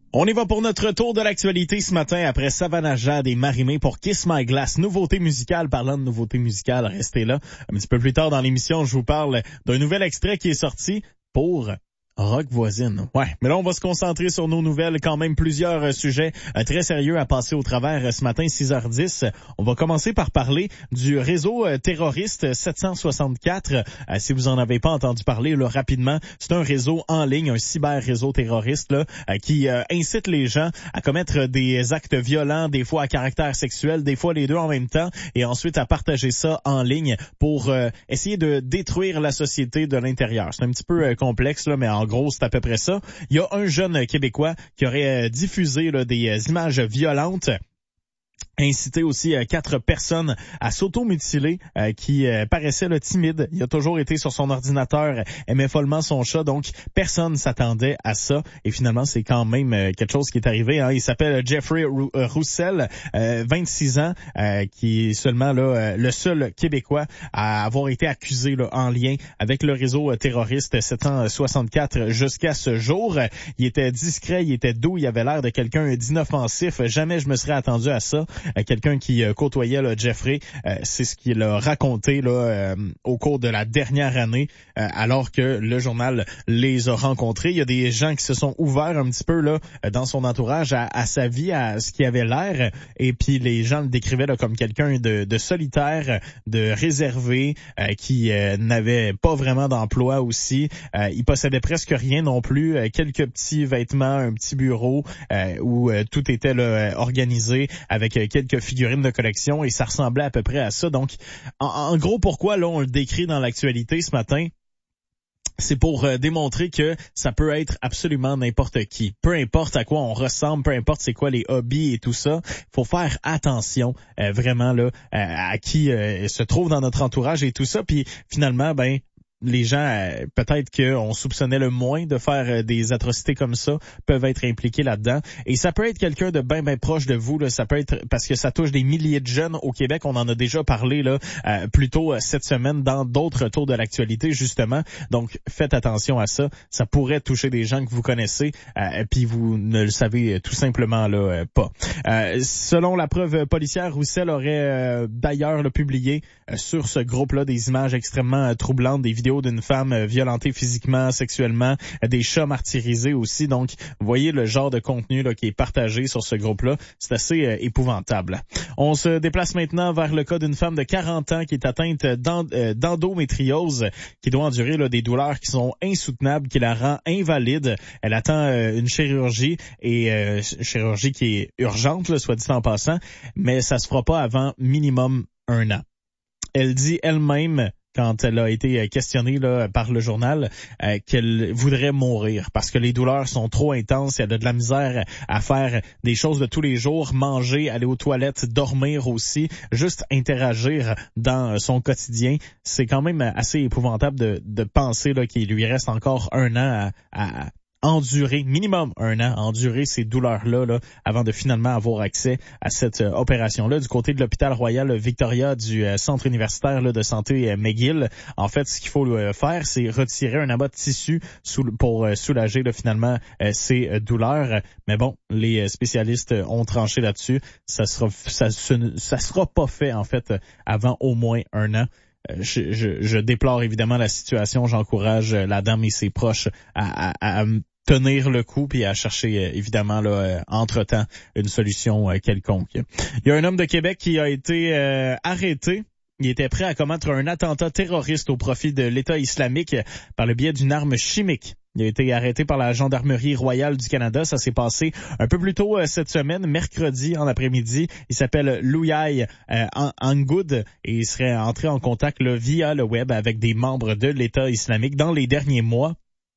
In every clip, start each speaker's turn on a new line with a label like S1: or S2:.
S1: On y va pour notre tour de l'actualité ce matin après Savannah Jade et Marie-Mé pour Kiss My Glass. Nouveauté musicale, parlant de nouveauté musicale, restez là. Un petit peu plus tard dans l'émission, je vous parle d'un nouvel extrait qui est sorti pour Rock Voisine. Ouais, mais là, on va se concentrer sur nos nouvelles. Quand même plusieurs sujets très sérieux à passer au travers ce matin, 6h10. On va commencer par parler du réseau terroriste 764. Si vous en avez pas entendu parler, là, rapidement, c'est un réseau en ligne, un cyber-réseau terroriste là, qui incite les gens à commettre des actes violents, des fois à caractère sexuel, des fois les deux en même temps, et ensuite à partager ça en ligne pour essayer de détruire la société de l'intérieur. C'est un petit peu complexe, là, mais en gros, c'est à peu près ça. Il y a un jeune Québécois qui aurait diffusé là, des images violentes, inciter aussi 4 personnes à s'auto-mutiler qui paraissaient là, timides. Il a toujours été sur son ordinateur, aimait follement son chat, donc personne s'attendait à ça. Et finalement, c'est quand même quelque chose qui est arrivé. Hein. Il s'appelle Jeffrey Roussel, 26 ans, qui est seulement là, le seul Québécois à avoir été accusé là, en lien avec le réseau terroriste 764 jusqu'à ce jour. Il était discret, il était doux, il avait l'air de quelqu'un d'inoffensif. Jamais je me serais attendu à ça. Quelqu'un qui côtoyait là, Jeffrey, c'est ce qu'il a raconté là, au cours de la dernière année, alors que le journal les a rencontrés. Il y a des gens qui se sont ouverts un petit peu là dans son entourage à sa vie, à ce qui avait l'air, et puis les gens le décrivaient là, comme quelqu'un de solitaire, de réservé, qui n'avait pas vraiment d'emploi aussi. Il possédait presque rien non plus, quelques petits vêtements, un petit bureau où tout était là, organisé avec quelques figurines de collection, et ça ressemblait à peu près à ça. Donc, en gros, pourquoi là on le décrit dans l'actualité ce matin? C'est pour démontrer que ça peut être absolument n'importe qui. Peu importe à quoi on ressemble, peu importe c'est quoi les hobbies et tout ça, faut faire attention vraiment là à qui se trouve dans notre entourage et tout ça. Puis finalement, les gens, peut-être qu'on soupçonnait le moins de faire des atrocités comme ça, peuvent être impliqués là-dedans. Et ça peut être quelqu'un de bien proche de vous, là. Ça peut être parce que ça touche des milliers de jeunes au Québec. On en a déjà parlé là plus tôt cette semaine dans d'autres tours de l'actualité, justement. Donc, faites attention à ça. Ça pourrait toucher des gens que vous connaissez, puis vous ne le savez tout simplement là pas. Selon la preuve policière, Roussel aurait d'ailleurs publié sur ce groupe-là des images extrêmement troublantes, des vidéos d'une femme violentée physiquement, sexuellement, des chats martyrisés aussi. Donc, vous voyez le genre de contenu là, qui est partagé sur ce groupe-là. C'est assez épouvantable. On se déplace maintenant vers le cas d'une femme de 40 ans qui est atteinte d'endométriose, qui doit endurer là, des douleurs qui sont insoutenables, qui la rend invalide. Elle attend une chirurgie, et chirurgie qui est urgente, là, soit dit en passant, mais ça se fera pas avant minimum 1 an. Elle dit elle-même, quand elle a été questionnée là, par le journal, qu'elle voudrait mourir parce que les douleurs sont trop intenses. Elle a de la misère à faire des choses de tous les jours, manger, aller aux toilettes, dormir aussi, juste interagir dans son quotidien. C'est quand même assez épouvantable de penser là, qu'il lui reste encore 1 an à endurer, minimum 1 an, endurer ces douleurs-là là, avant de finalement avoir accès à cette opération-là. Du côté de l'hôpital Royal Victoria du centre universitaire là, de santé McGill, en fait, ce qu'il faut faire, c'est retirer un amas de tissu pour soulager là, finalement ces douleurs. Mais bon, les spécialistes ont tranché là-dessus. Ça sera pas fait, en fait, avant au moins 1 an. Je déplore évidemment la situation. J'encourage la dame et ses proches à tenir le coup puis à chercher évidemment là entre-temps une solution quelconque. Il y a un homme de Québec qui a été arrêté. Il était prêt à commettre un attentat terroriste au profit de l'État islamique par le biais d'une arme chimique. Il a été arrêté par la Gendarmerie royale du Canada. Ça s'est passé un peu plus tôt cette semaine, mercredi en après-midi. Il s'appelle Louyai Angoud et il serait entré en contact là, via le web avec des membres de l'État islamique dans les derniers mois.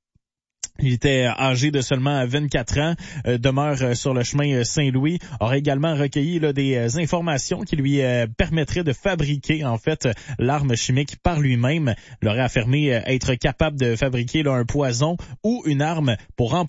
S1: Il était âgé de seulement 24 ans, demeure sur le chemin Saint-Louis, aurait également recueilli là, des informations qui lui permettraient de fabriquer en fait l'arme chimique par lui-même. Il aurait affirmé être capable de fabriquer là, un poison ou une arme pour